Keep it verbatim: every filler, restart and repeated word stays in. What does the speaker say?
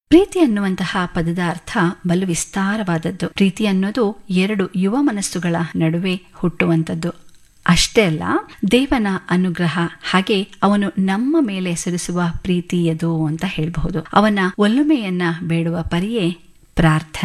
ಪ್ರೀತಿ ಅನ್ನುವಂತಹ ಪದದ ಅರ್ಥ ಬಲು ವಿಸ್ತಾರವಾದದ್ದು. ಪ್ರೀತಿ ಅನ್ನೋದು ಎರಡು ಯುವ ಮನಸ್ಸುಗಳ ನಡುವೆ ಹುಟ್ಟುವಂಥದ್ದು. ಅಷ್ಟೇ ಅಲ್ಲ, ದೇವನ ಅನುಗ್ರಹ, ಹಾಗೆ ಅವನು ನಮ್ಮ ಮೇಲೆ ಸುರಿಸುವ ಪ್ರೀತಿಯದು ಅಂತ ಹೇಳಬಹುದು. ಅವನ ಒಲುಮೆಯನ್ನ ಬೇಡುವ ಪರಿಯೇ ಪ್ರಾರ್ಥನೆ.